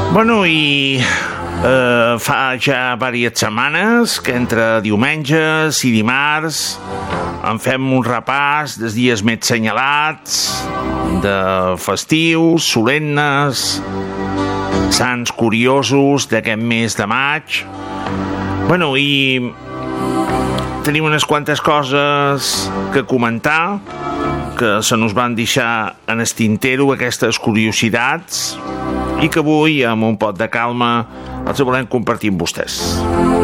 Bueno, i fa ja diverses setmanes que entre diumenges i dimarts en fem un repàs dels dies més senyalats, de festius, solemnes, sants curiosos d'aquest mes de maig. Bueno, i tenim unes quantes coses que comentar, que se nos van deixar en el tintero, aquestes curiositats, i que avui, amb un pot de calma, els volem compartir amb vostès.